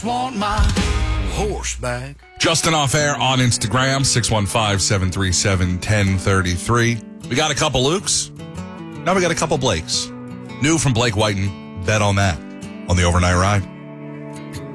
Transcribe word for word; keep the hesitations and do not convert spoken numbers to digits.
Want my horse back. Justin Off Air on Instagram, six one five, seven three seven, one zero three three. We got a couple Lukes. Now we got a couple Blakes. New from Blake Whiten. Bet on that on the Overnight Ride.